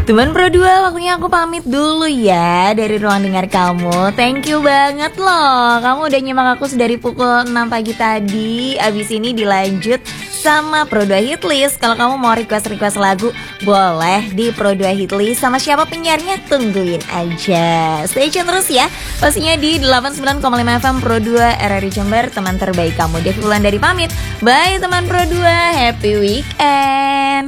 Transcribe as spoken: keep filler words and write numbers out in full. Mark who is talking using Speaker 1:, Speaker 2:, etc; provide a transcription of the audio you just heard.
Speaker 1: Teman Pro dua, waktunya aku pamit dulu ya dari ruang dengar kamu. Thank you banget loh, kamu udah nyimak aku dari pukul enam pagi tadi. Abis ini dilanjut sama Pro dua Hitlist. Kalau kamu mau request-request lagu, boleh di Pro dua Hitlist. Sama siapa penyiarnya, tungguin aja. Stay tune terus ya, pastinya di delapan puluh sembilan koma lima F M Pro dua R R I Jember. Teman terbaik kamu, Devi Wulandari pamit. Bye teman Pro dua, happy weekend.